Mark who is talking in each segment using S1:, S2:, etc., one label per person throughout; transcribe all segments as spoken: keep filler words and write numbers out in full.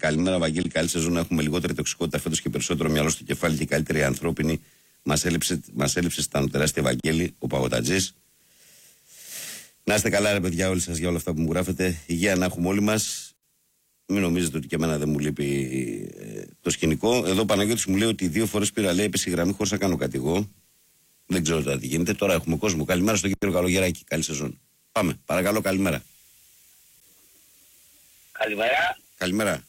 S1: Καλημέρα, Βαγγέλη. Καλή σεζόν. Έχουμε λιγότερη τοξικότητα φέτος και περισσότερο μυαλό στο κεφάλι και καλύτερη ανθρώπινη. Μας έλειψε, μας έλειψε στα τεράστια Βαγγέλη, ο Παγωτατζής. Να είστε καλά, ρε παιδιά, όλοι σας για όλα αυτά που μου γράφετε. Υγεία να έχουμε όλοι μας. Μην νομίζετε ότι και εμένα δεν μου λείπει ε, το σκηνικό. Εδώ ο Παναγιώτης μου λέει ότι δύο φορές πήρα, λέει, έπεσε η γραμμή χωρίς να κάνω κάτι εγώ. Δεν ξέρω τώρα τι γίνεται. Τώρα έχουμε κόσμο. Καλημέρα στον κύριο Καλογεράκη. Καλή σεζόν. Πάμε. Παρακαλώ, καλημέρα.
S2: Καλημέρα.
S1: Καλημέρα.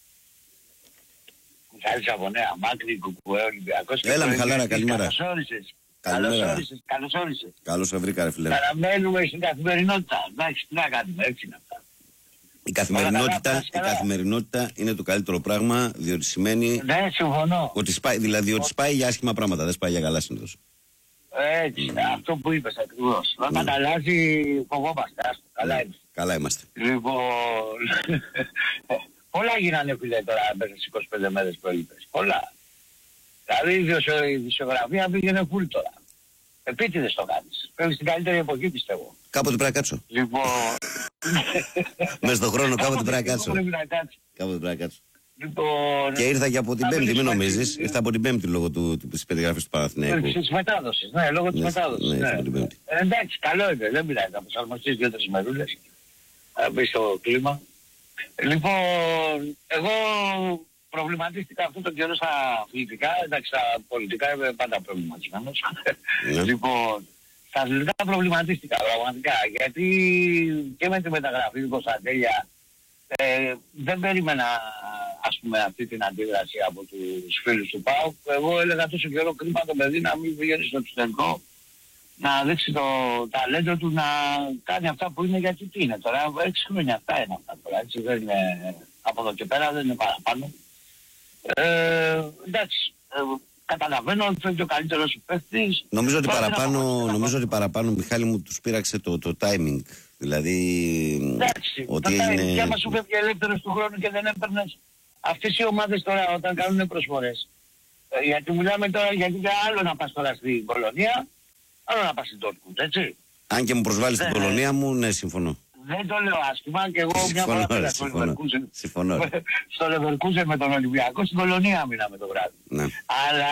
S2: Μιχάλης από Νέα Μάκρη, Κουκουέ, Ολυμπιακός.
S1: Έλα, Μιχαλάρα, καλημέρα.
S2: Καλώς όρισες.
S1: Καλημέρα.
S2: Καλώς όρισες. Καλώς όρισες.
S1: Καλώς σε βρήκα, ρε φίλε.
S2: Παραμένουμε στην καθημερινότητα. Εντάξει, τι να κάνουμε, έτσι είναι αυτά.
S1: Η καθημερινότητα, η καθημερινότητα είναι το καλύτερο πράγμα, διότι σημαίνει.
S2: Ναι, συμφωνώ.
S1: Ότι σπάει, δηλαδή ότι σπάει για άσχημα πράγματα, δεν σπάει για καλά συνήθως.
S2: Έτσι, mm. αυτό που είπες ακριβώς. Να
S1: Mm.
S2: καταλάβει, φοβόμαστε. Άστο, καλά
S1: Mm.
S2: είμαστε.
S1: Καλά είμαστε.
S2: Λοιπόν, πολλά γίνανε, φίλε, τώρα μέσα στις είκοσι πέντε μέρες που είπες. Πολλά. Δηλαδή η δισογραφία πήγαινε φουλ τώρα. Επίτηδες το κάνεις. Πρέπει στην καλύτερη εποχή, πιστεύω.
S1: Κάποτε πρέπει να κάτσω.
S2: Λοιπόν...
S1: Μες στον χρόνο κάποτε πρέπει να κάτσω.
S2: Πρέπει να κάτσει.
S1: Κάποτε πρέπει να κάτσω.
S2: Λοιπόν...
S1: Και ήρθα και από την Πέμπτη, μην νομίζεις. Ήρθα από την Πέμπτη λόγω της περιγραφής του Παναθηναϊκού.
S2: Της μετάδοσης, ναι, λόγω της
S1: Ναι,
S2: μετάδοσης.
S1: ναι,
S2: Ναι,
S1: από την Πέμπτη.
S2: Ε, εντάξει, καλό είναι, δεν πειράζει. Θα προσαρμοστείς δύο-τρεις μερούλες. Θα μπεις στο κλίμα. Λοιπόν, εγώ προβληματίστηκα αυτόν τον καιρό στα αθλητικά. Εντάξει, στα πολιτικά είμαι πάντα προβληματισμένος.
S1: Ναι.
S2: Λοιπόν, στα αθλητικά προβληματίστηκα πραγματικά. Γιατί και με τη μεταγραφή του Κωνσταντέλια ε, δεν περίμενα, ας πούμε, αυτή την αντίδραση από τους φίλους του ΠΑΟΚ. Εγώ έλεγα τόσο καιρό κρίμα το παιδί να μην πηγαίνει στο εξωτερικό, να δείξει το ταλέντο του, να κάνει αυτά που είναι, γιατί τι είναι τώρα, έξι χρόνια αυτά είναι αυτά τώρα, έτσι δεν είναι, από εδώ και πέρα δεν είναι παραπάνω. Ε, εντάξει, ε, καταλαβαίνω ότι είναι ο καλύτερος σου παίκτης.
S1: Νομίζω ότι
S2: Τώρα
S1: παραπάνω,
S2: να
S1: νομίζω ότι παραπάνω, Μιχάλη μου, τους πείραξε το, το timing. Δηλαδή,
S2: εντάξει,
S1: ότι
S2: τότε
S1: είναι...
S2: και άμα σου φεύγει ελεύθερος του χρόνου και δεν έπαιρνες αυτές οι ομάδες τώρα όταν κάνουν προσφορές. Ε, γιατί μιλάμε τώρα, γιατί και άλλο να πας τώρα στην Πολωνία, άλλο να πας στην Dortmund, έτσι.
S1: Αν και μου προσβάλλεις την
S2: Ναι.
S1: κολονία μου, ναι, συμφωνώ.
S2: Δεν το λέω άσχημα και εγώ μια φορά πήγα στο Leverkusen.
S1: Συμφωνώ.
S2: Στο Leverkusen με τον Ολυμπιακό, στην Κολονία μείναμε το βράδυ.
S1: Ναι.
S2: Αλλά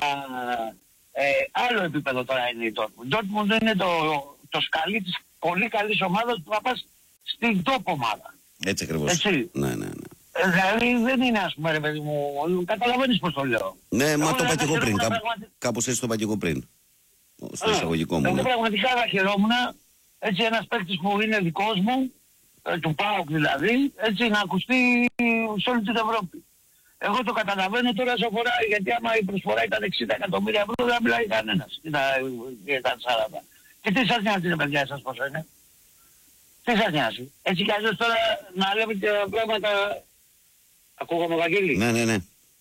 S2: ε, άλλο επίπεδο τώρα είναι η Dortmund. Η Dortmund είναι το, το σκαλί της πολύ καλής ομάδας που θα πας στην top ομάδα.
S1: Έτσι ακριβώς.
S2: Έτσι.
S1: Ναι, ναι, ναι.
S2: Ε, δηλαδή δεν είναι, ας πούμε, ρε παιδί μου, καταλαβαίνεις πώς το λέω.
S1: Ναι, μα
S2: Εγώ
S1: το είπα
S2: δεν
S1: και εγώ
S2: θα
S1: πριν.
S2: χαιρόμουν
S1: Κάπου,
S2: πραγματι-
S1: κάπως έτσι το είπα και εγώ πριν. Στο εισαγωγικό μου.
S2: Εγώ
S1: Ναι.
S2: πραγματικά θα χαιρόμουν, έτσι, ένας παίκτης που είναι δικός μου, ε, του ΠΑΟΚ δηλαδή, έτσι, να ακουστεί σε όλη την Ευρώπη. Εγώ το καταλαβαίνω τώρα όσο φορά, γιατί άμα η προσφορά ήταν εξήντα εκατομμύρια ευρώ δεν μιλάει κανένας. Ήταν, ήταν σαράντα. Και τι σας νοιάζει, ρε παιδιά, εσάς πόσο είναι. Τι σας νοιάζει. Έτσι κι αλλιώς τώρα να λέμε και πράγματα... Ακούγομαι, Βαγγέλη.
S1: Ναι, ναι, ναι.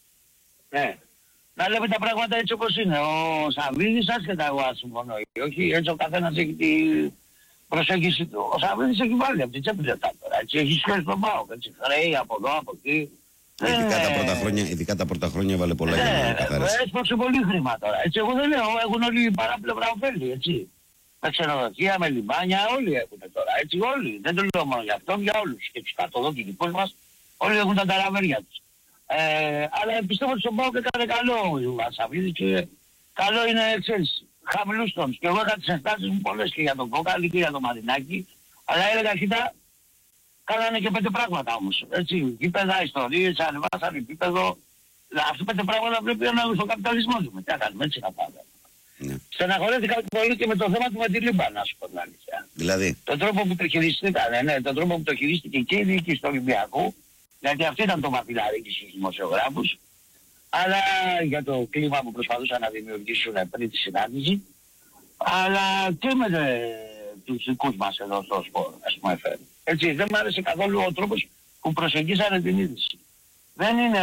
S2: Ναι. Να λέμε τα πράγματα έτσι όπως είναι. Ο Σαββίδης, άσχετα εγώ αν συμφωνώ. Όχι, έτσι ο καθένας έχει την προσέγγιση του. Ο Σαββίδης έχει βάλει από την τσέπη λεφτά τώρα. Έτσι, έχει σχέση τον ΠΑΟΚ. Έτσι, χρέη από εδώ, από εκεί.
S1: Ειδικά,
S2: Ε,
S1: τα πρώτα χρόνια, ειδικά τα πρώτα χρόνια έβαλε πολλά για να
S2: Ναι,
S1: καθαρίσει.
S2: έσπρωξε πολύ χρήμα τώρα. Έτσι, εγώ δεν λέω, έχουν όλοι παράπλευρα ωφέλη, έτσι. Με ξενοδοχεία, με λιμάνια, όλοι έχουν τώρα. Έτσι, όλοι. Δεν το λέω μόνο για αυτό, για όλους. Και τους κατοδόκητικούς μας, όλοι έχουν τα ταραβέρια τους. Ε, αλλά πιστεύω ότι στον ΠΑΟΚ έκανε καλό ο Σαββίδης και καλό είναι, ξέρεις, χαμηλούς τόνους. Και εγώ είχα τις ενστάσεις μου πολλές και για τον Κόκαλη και για τον Μαρινάκη, αλλά έλεγα, κοίτα, κάνανε και πέντε πράγματα όμως. Έτσι, γήπεδα, ιστορίες, ανεβάσανε επίπεδο. Αυτά πέντε πράγματα πρέπει να είναι στον καπιταλισμό του. Τι να κάνουμε, έτσι να πάμε.
S1: Ναι.
S2: Στεναχωρέθηκα πολύ και με το θέμα του με τη Λίμπα, να σου πω την αλήθεια.
S1: Δηλαδή.
S2: Τον τρόπο που το χειριστήκανε, ναι, τον τρόπο που το χειρίστηκε και η διοίκηση του Ολυμπιακού, γιατί αυτό ήταν το μαπιλαρίκι στους δημοσιογράφους, αλλά για το κλίμα που προσπαθούσαν να δημιουργήσουν πριν τη συνάντηση, αλλά και με ε, τους δικούς μας εδώ στο σπορ, ας πούμε, φέρει. Έτσι, δεν μου άρεσε καθόλου ο τρόπος που προσεγγίσανε την είδηση. Δεν είναι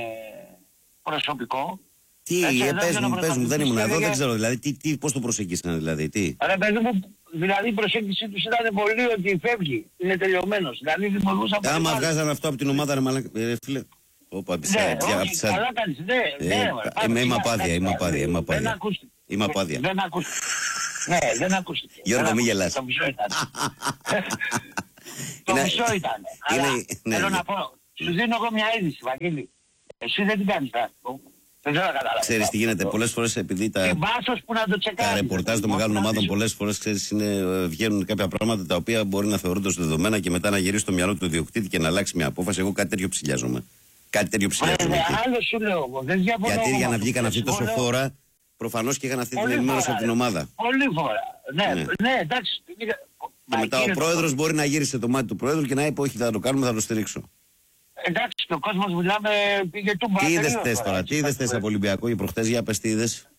S2: προσωπικό.
S1: Τι,
S2: Έτσι,
S1: ε,
S2: εδώ
S1: πες
S2: για να
S1: μου, πες μου, δεν ήμουν
S2: προσπαθήσω
S1: εδώ, δεν
S2: για-
S1: ξέρω, δηλαδή, τι, τι, πώς το προσεγγίσανε, δηλαδή, τι.
S2: Ρε παιδί μου, δηλαδή η προσέγγιση τους ήταν πολύ ότι φεύγει, είναι τελειωμένος. Δηλαδή δημιουργούσαν...
S1: Άμα
S2: πολύ-
S1: βγάζανε αυτό από την ομάδα, ρε μαλάκα, ε, φίλε. Όπα, απ' τις
S2: Ναι,
S1: απ' τις- απ'
S2: όχι,
S1: τις-
S2: καλά κάνεις, ναι,
S1: Ε,
S2: ναι,
S1: ε,
S2: μωρέ,
S1: είμαι- είμαι
S2: σιγά,
S1: απάδια,
S2: εντάξει,
S1: είμαι απάδια, είμαι απάδια.
S2: Δεν ακούστηκε.
S1: Είμαι απάδια.
S2: Δεν ακούστηκε. Ναι, δεν ακούστηκε.
S1: Γιώργο,
S2: Δεν
S1: μη
S2: ακούστηκε.
S1: γελάς.
S2: Το μισό ήταν. Το
S1: Είναι-
S2: μισό ήταν.
S1: είναι-
S2: Αλλά
S1: ναι,
S2: θέλω
S1: ναι.
S2: να πω, Σου δίνω εγώ μια είδηση, Βαγγέλη. Εσύ δεν την κάνεις αυτό. Δεν ξέρω να καταλάβω.
S1: Ξέρεις τι γίνεται, πολλές φορές επειδή τα,
S2: που να το
S1: τα ρεπορτάζ των μεγάλων ομάδων πολλές φορές ξέρεις, είναι, βγαίνουν κάποια πράγματα τα οποία μπορεί να θεωρούνται ως δεδομένα και μετά να γυρίσει στο μυαλό του ιδιοκτήτη και να αλλάξει μια απόφαση. Εγώ κάτι τέτοιο ψηλιάζομαι. Κάτι τέτοιο ψηλιάζομαι.
S2: Ε, άλλο σου λέω εγώ. Δεν διαφωνώ.
S1: Γιατί για να βγήκαν αυτή τόσο φόρα, προφανώς και είχαν αυτή την ενημέρωση από την ομάδα.
S2: Πολύ φορά. Ναι, ναι, ναι, εντάξει.
S1: Και μετά ο πρόεδρος μπορεί να γύρισε το μάτι του πρόεδρου και να είπε: όχι, θα το κάνουμε, θα το στηρίξω.
S2: Εντάξει, και ο κόσμος μιλάμε πήγε του μπάσκετ.
S1: Τι είδες χθες τώρα, τι είδες χθες από Ολυμπιακό ή προχτές, για πες τι είδες.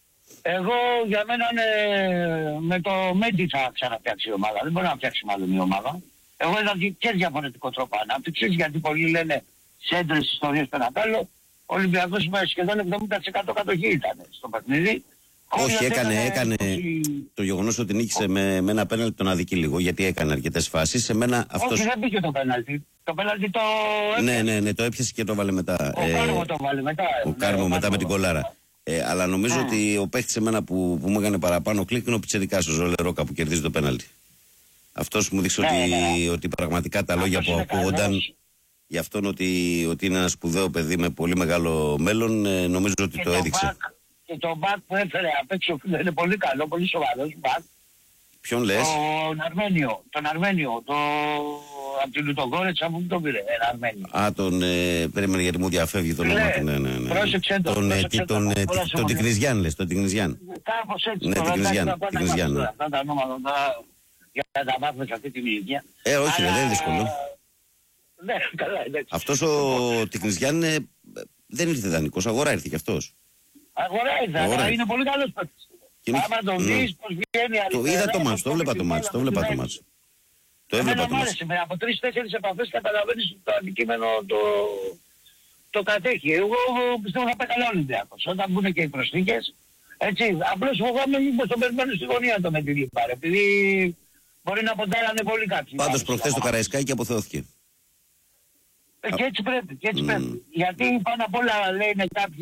S2: Εγώ για μένα είναι, με το Μέντι θα ξαναφτιάξει η ομάδα. Δεν μπορεί να φτιάξει μάλλον η ομάδα. Εγώ είδα και διαφορετικό τρόπο ανάπτυξης, γιατί πολλοί λένε σέντρες ιστορίες στον Απέλλο. Ο Ολυμπιακός με σχεδόν εβδομήντα τοις εκατό κατοχή ήταν στο παιχνίδι.
S1: Όχι, έκανε, έκανε το γεγονός ότι νίκησε με, με ένα πέναλτι τον αδικεί λίγο, γιατί έκανε αρκετές φάσεις. Εμένα αυτός...
S2: Όχι, δεν πήγε το πέναλτι. Το πέναλτι το
S1: έπιασε. Ναι, ναι, ναι, το έπιασε και το βάλε μετά.
S2: Ο ε, Κάρμο το βάλε μετά.
S1: Ο ναι, Κάρμο μετά με την κολάρα. Ε, αλλά νομίζω mm. ότι ο παίχτης εμένα που, που μου έκανε παραπάνω κλικ είναι ο Πιτσιρικάς, ο Ζωλε Ρόκα που κερδίζει το πέναλτι. Αυτός μου δείξει ναι, ότι, ναι. ότι πραγματικά τα λόγια που ακούγονταν για αυτόν ότι, ότι είναι ένα σπουδαίο παιδί με πολύ μεγάλο μέλλον, ε, νομίζω ότι και το, το έδειξε. Back,
S2: και το μπακ που έφερε απ' έξω είναι πολύ καλό, πολύ σοβαρός μπακ.
S1: Ποιον λες?
S2: Τον Αρμένιο, τον Αρμένιο, το... από την Λουτογκόρετσα που τον πήρε, ένα Αρμένιο.
S1: Α, τον, ε, περίμενε γιατί μου διαφεύγει το όνομα του, ναι, ναι, ναι.
S2: Πρόσεξε το,
S1: τον,
S2: πρόσεξε
S1: ε, τον, ε, τον Τικνιζιάν λες, τον Τικνιζιάν.
S2: Κάπως έτσι.
S1: Ναι, Τικνιζιάν.
S2: Αυτά τα ονόματα για να τα μάθουμε σε αυτή την ηλικία.
S1: Ε, όχι, δεν είναι δύσκολο.
S2: Ναι, καλά, εντάξει.
S1: Αυτός ο Τικνιζιάν δεν ήρθε δανεικός, αγορά ήρθε κι αυτός.
S2: Αγορά ήρθε, αγορά. Είναι πολύ καλός παίκτης. Άμα τον δεις πως βγαίνει αριστερά.
S1: Το είδα το μάτς, το βλέπα το μάτς, το βλέπα το μάτς. Το έβλεπα το μάτς.
S2: Από τρεις-τέσσερις επαφές καταλαβαίνεις ότι το αντικείμενο το, το κατέχει. Εγώ πιστεύω θα πάει καλά ο Ολυμπιακός. Όταν μπουν και οι προσθήκες, έτσι, απλώς φοβάμαι μήπως τον περιμένουν στη γωνία το με τη Λιπάρ, επειδή μπορεί να ποντάρανε πολύ κάποιοι.
S1: Πάντως προχθές το Καραϊσκάκι αποθεώθηκε.
S2: Και έτσι πρέπει, και έτσι mm. πρέπει. Γιατί πάνω απ' όλα λένε κάποιοι